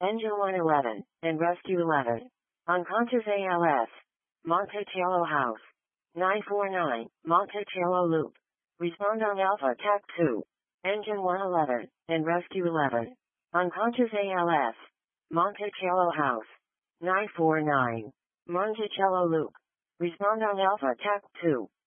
Engine 111, and Rescue 11. Unconscious ALS. Monticello House. 949, Monticello Loop. Respond on Alpha TAC 2. Engine 111, and Rescue 11. Unconscious ALS. Monticello House. 949, Monticello Loop. Respond on Alpha TAC 2.